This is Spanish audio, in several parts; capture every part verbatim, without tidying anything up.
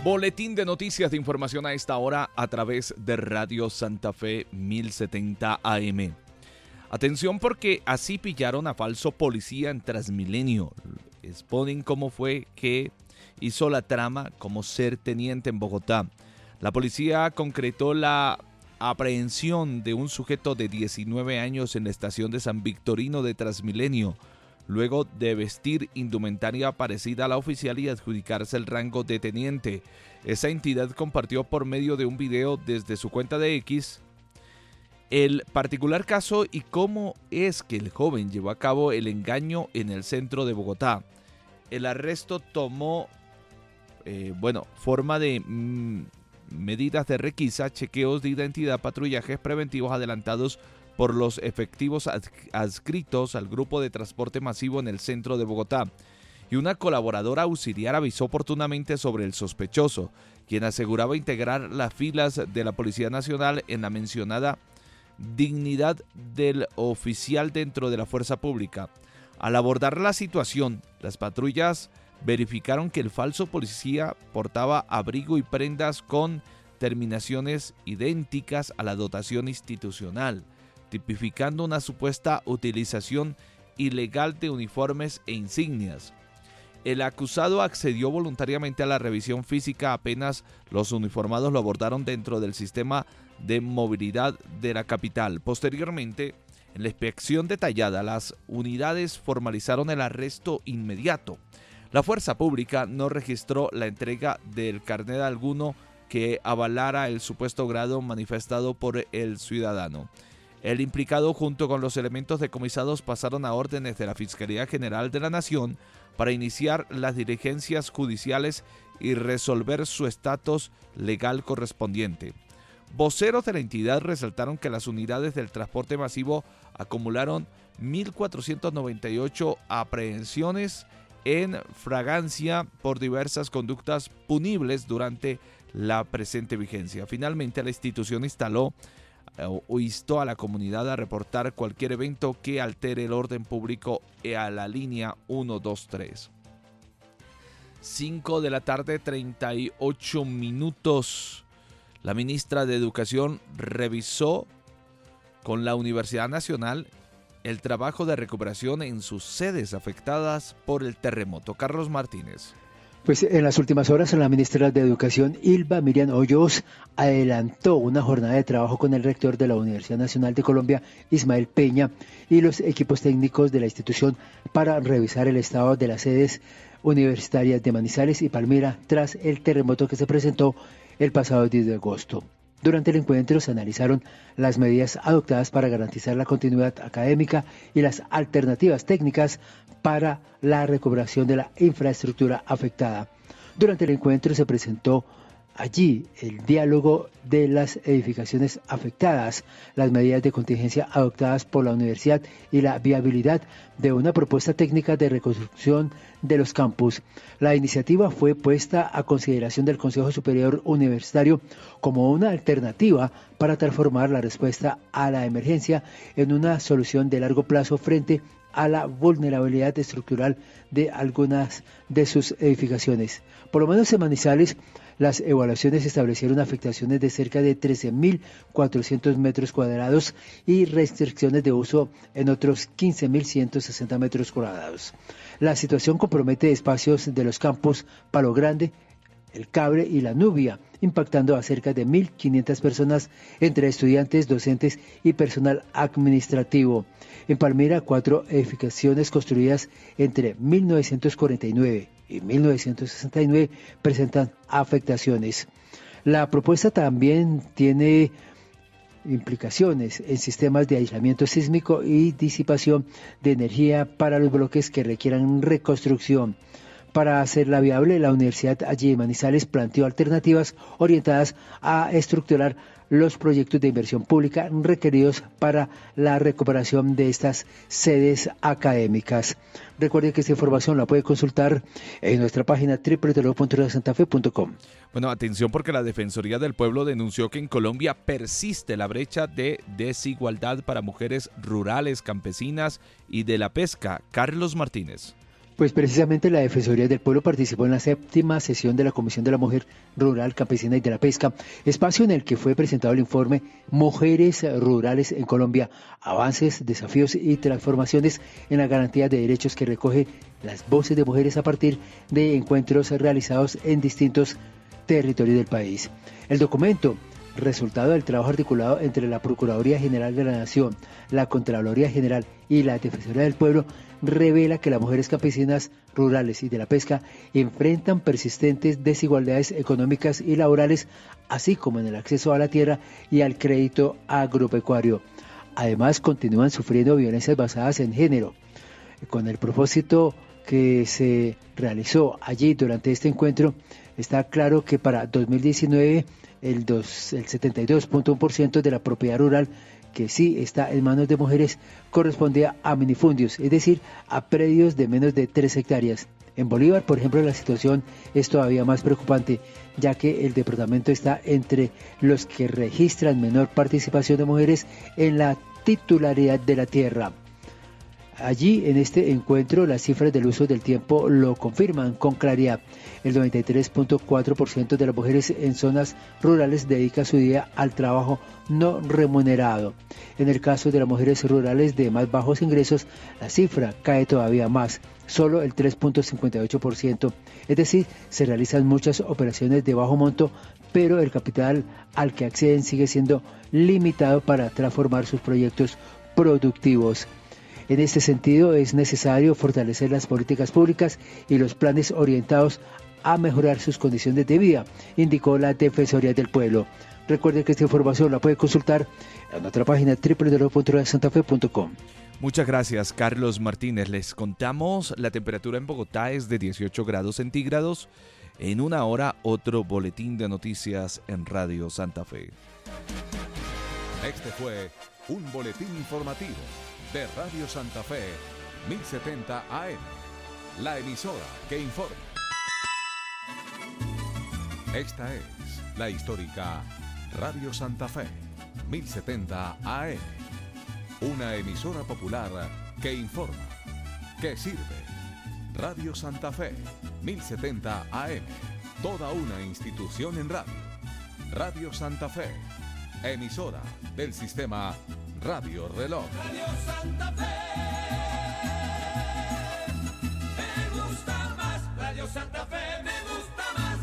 Boletín de noticias de información a esta hora a través de Radio Santa Fe mil setenta A M. Atención porque así pillaron a falso policía en Transmilenio. Exponen cómo fue que hizo la trama como ser teniente en Bogotá. La policía concretó la aprehensión de un sujeto de diecinueve años en la estación de San Victorino de Transmilenio, luego de vestir indumentaria parecida a la oficial y adjudicarse el rango de teniente. Esa entidad compartió por medio de un video desde su cuenta de X el particular caso y cómo es que el joven llevó a cabo el engaño en el centro de Bogotá. El arresto tomó, eh, bueno, forma de mmm, medidas de requisa, chequeos de identidad, patrullajes preventivos adelantados por los efectivos adscritos al grupo de transporte masivo en el centro de Bogotá. Y una colaboradora auxiliar avisó oportunamente sobre el sospechoso, quien aseguraba integrar las filas de la Policía Nacional en la mencionada dignidad del oficial dentro de la fuerza pública. Al abordar la situación, las patrullas verificaron que el falso policía portaba abrigo y prendas con terminaciones idénticas a la dotación institucional, tipificando una supuesta utilización ilegal de uniformes e insignias. El acusado accedió voluntariamente a la revisión física apenas los uniformados lo abordaron dentro del sistema de movilidad de la capital. Posteriormente, en la inspección detallada, las unidades formalizaron el arresto inmediato. La fuerza pública no registró la entrega del carnet alguno que avalara el supuesto grado manifestado por el ciudadano. El implicado junto con los elementos decomisados pasaron a órdenes de la Fiscalía General de la Nación para iniciar las diligencias judiciales y resolver su estatus legal correspondiente. Voceros de la entidad resaltaron que las unidades del transporte masivo acumularon mil cuatrocientas noventa y ocho aprehensiones en fragancia por diversas conductas punibles durante la presente vigencia. Finalmente, la institución instaló o instó a la comunidad a reportar cualquier evento que altere el orden público a la línea ciento veintitrés. cinco de la tarde, treinta y ocho minutos. La ministra de Educación revisó con la Universidad Nacional el trabajo de recuperación en sus sedes afectadas por el terremoto. Carlos Martínez. Pues en las últimas horas la ministra de Educación, Ilva Miriam Hoyos, adelantó una jornada de trabajo con el rector de la Universidad Nacional de Colombia, Ismael Peña, y los equipos técnicos de la institución para revisar el estado de las sedes universitarias de Manizales y Palmira tras el terremoto que se presentó el pasado diez de agosto. Durante el encuentro se analizaron las medidas adoptadas para garantizar la continuidad académica y las alternativas técnicas para la recuperación de la infraestructura afectada. Durante el encuentro se presentó allí el diálogo de las edificaciones afectadas, las medidas de contingencia adoptadas por la universidad y la viabilidad de una propuesta técnica de reconstrucción de los campus. La iniciativa fue puesta a consideración del Consejo Superior Universitario como una alternativa para transformar la respuesta a la emergencia en una solución de largo plazo frente a la vulnerabilidad estructural de algunas de sus edificaciones. Por lo menos en Manizales, las evaluaciones establecieron afectaciones de cerca de trece mil cuatrocientos metros cuadrados y restricciones de uso en otros quince mil ciento sesenta metros cuadrados. La situación compromete espacios de los campus Palo Grande, El Cabre y La Nubia, impactando a cerca de mil quinientas personas entre estudiantes, docentes y personal administrativo. En Palmira, cuatro edificaciones construidas entre mil novecientos cuarenta y nueve y mil novecientos sesenta y nueve presentan afectaciones. La propuesta también tiene implicaciones en sistemas de aislamiento sísmico y disipación de energía para los bloques que requieran reconstrucción. Para hacerla viable, la Universidad allí de Manizales planteó alternativas orientadas a estructurar los proyectos de inversión pública requeridos para la recuperación de estas sedes académicas. Recuerde que esta información la puede consultar en nuestra página doble u doble u doble u punto radio santa fe punto com. Bueno, atención porque la Defensoría del Pueblo denunció que en Colombia persiste la brecha de desigualdad para mujeres rurales, campesinas y de la pesca. Carlos Martínez. Pues precisamente la Defensoría del Pueblo participó en la séptima sesión de la Comisión de la Mujer Rural, Campesina y de la Pesca, espacio en el que fue presentado el informe Mujeres Rurales en Colombia, avances, desafíos y transformaciones en la garantía de derechos, que recoge las voces de mujeres a partir de encuentros realizados en distintos territorios del país. El documento, resultado del trabajo articulado entre la Procuraduría General de la Nación, la Contraloría General y la Defensoría del Pueblo, revela que las mujeres campesinas, rurales y de la pesca enfrentan persistentes desigualdades económicas y laborales, así como en el acceso a la tierra y al crédito agropecuario. Además, continúan sufriendo violencias basadas en género. Con el propósito que se realizó allí durante este encuentro, está claro que para dos mil diecinueve el, dos, el setenta y dos punto uno por ciento de la propiedad rural, que sí está en manos de mujeres, correspondía a minifundios, es decir, a predios de menos de tres hectáreas. En Bolívar, por ejemplo, la situación es todavía más preocupante, ya que el departamento está entre los que registran menor participación de mujeres en la titularidad de la tierra. Allí, en este encuentro, las cifras del uso del tiempo lo confirman con claridad. El noventa y tres punto cuatro por ciento de las mujeres en zonas rurales dedica su día al trabajo no remunerado. En el caso de las mujeres rurales de más bajos ingresos, la cifra cae todavía más, solo el tres punto cincuenta y ocho por ciento. Es decir, se realizan muchas operaciones de bajo monto, pero el capital al que acceden sigue siendo limitado para transformar sus proyectos productivos. En este sentido, es necesario fortalecer las políticas públicas y los planes orientados a mejorar sus condiciones de vida, indicó la Defensoría del Pueblo. Recuerden que esta información la puede consultar en nuestra página doble u doble u doble u punto radio santa fe punto com. Muchas gracias, Carlos Martínez. Les contamos, la temperatura en Bogotá es de dieciocho grados centígrados. En una hora, otro boletín de noticias en Radio Santa Fe. Este fue un boletín informativo de Radio Santa Fe, mil setenta A M, la emisora que informa. Esta es la histórica Radio Santa Fe, mil setenta A M, una emisora popular que informa, que sirve. Radio Santa Fe, mil setenta A M, toda una institución en radio. Radio Santa Fe, emisora del sistema Radio Reloj. Radio Santa Fe, me gusta más. Radio Santa Fe, me gusta más.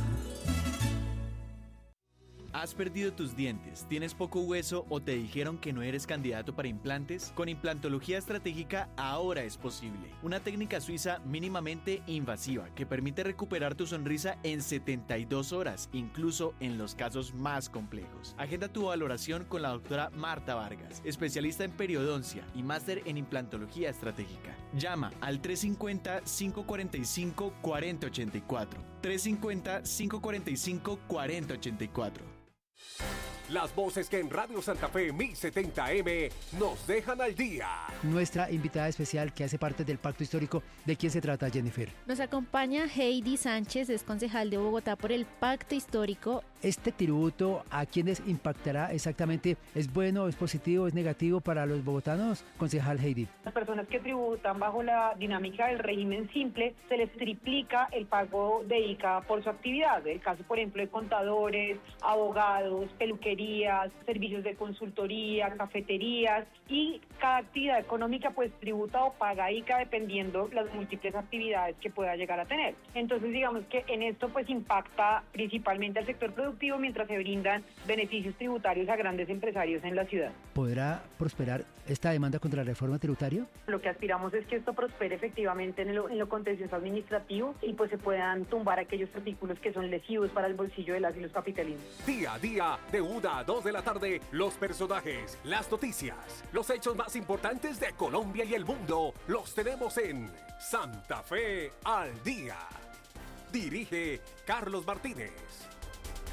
¿Has perdido tus dientes? ¿Tienes poco hueso o te dijeron que no eres candidato para implantes? Con implantología estratégica ahora es posible. Una técnica suiza mínimamente invasiva que permite recuperar tu sonrisa en setenta y dos horas, incluso en los casos más complejos. Agenda tu valoración con la doctora Marta Vargas, especialista en periodoncia y máster en implantología estratégica. Llama al tres cinco cero, cinco cuatro cinco, cuatro cero ocho cuatro. tres cinco cero, cinco cuatro cinco, cuatro cero ocho cuatro. Las voces que en Radio Santa Fe mil setenta A M nos dejan al día. Nuestra invitada especial que hace parte del Pacto Histórico, ¿de quién se trata, Jennifer? Nos acompaña Heidi Sánchez, es concejal de Bogotá por el Pacto Histórico. ¿Este tributo a quiénes impactará exactamente? ¿Es bueno, es positivo, es negativo para los bogotanos? Concejal Heidi. Las personas que tributan bajo la dinámica del régimen simple, se les triplica el pago de I C A por su actividad. El caso, por ejemplo, de contadores, abogados, peluquerías, servicios de consultoría, cafeterías, y cada actividad económica pues tributa o paga I C A dependiendo las múltiples actividades que pueda llegar a tener. Entonces, digamos que en esto pues impacta principalmente al sector productivo, mientras se brindan beneficios tributarios a grandes empresarios en la ciudad. ¿Podrá prosperar esta demanda contra la reforma tributaria? Lo que aspiramos es que esto prospere efectivamente en lo, en lo contencioso administrativo y pues se puedan tumbar aquellos artículos que son lesivos para el bolsillo de las y los capitalinos. Día a día, de una a dos de la tarde, los personajes, las noticias, los hechos más importantes de Colombia y el mundo, los tenemos en Santa Fe al Día. Dirige Carlos Martínez.